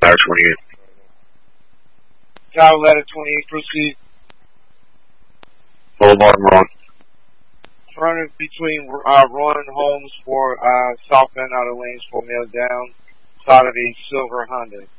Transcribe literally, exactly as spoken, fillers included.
Ladder twenty-eight. Tower Ladder twenty-eight, proceed. Full Martin Ron. Running between uh, Ron and Holmes for uh, southbound outer lanes for mail down. Side of a silver Honda.